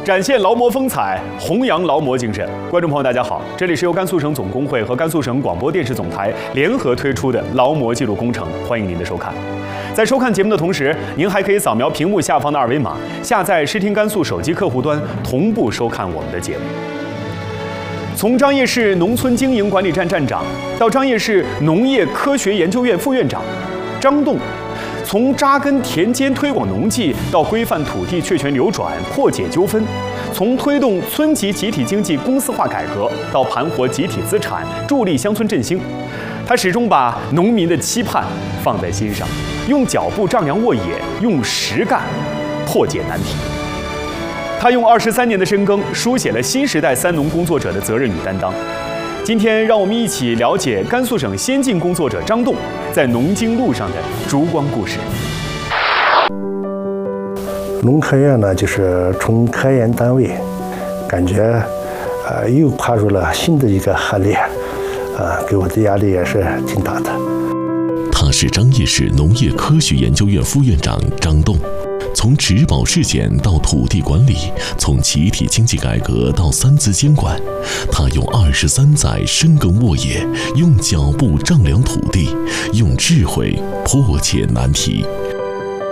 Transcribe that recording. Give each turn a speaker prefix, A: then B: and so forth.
A: 展现劳模风采，弘扬劳模精神。观众朋友，大家好，这里是由甘肃省总工会和甘肃省广播电视总台联合推出的劳模记录工程，欢迎您的收看。在收看节目的同时，您还可以扫描屏幕下方的二维码，下载视听甘肃手机客户端，同步收看我们的节目。从张掖市农村经营管理站站长到张掖市农业科学研究院副院长张栋，从扎根田间推广农技到规范土地确权流转、破解纠纷，从推动村级集体经济公司化改革到盘活集体资产、助力乡村振兴，他始终把农民的期盼放在心上，用脚步丈量沃野，用实干破解难题。他用23年的深耕，书写了新时代三农工作者的责任与担当。今天，让我们一起了解甘肃省先进工作者张栋在农经路上的烛光故事。
B: 农科院呢，就是从科研单位，感觉又跨入了新的一个行列，给我的压力也是挺大的。
C: 他是张掖市农业科学研究院副院长张栋。从植保试检到土地管理，从集体经济改革到三资监管，他用23载深耕沃野，用脚步丈量土地，用智慧破解难题。